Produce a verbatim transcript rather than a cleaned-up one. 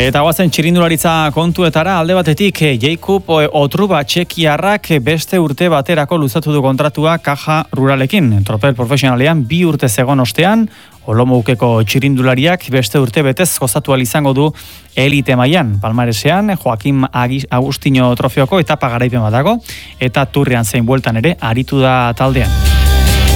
Eta guazen txirindularitza kontuetara, alde batetik Jakub Otruba txekiarrak beste urte baterako luzatu du kontratua Caja Ruralekin. Tropel profesionalean bi urte zegon ostean, Olomoukeko txirindulariak beste urte betez gozatu ahal izango du elite mailan. Palmaresean Joakim Agustino trofeoko etapa garaipen bat dago eta turrean zein bueltan ere aritu da taldean.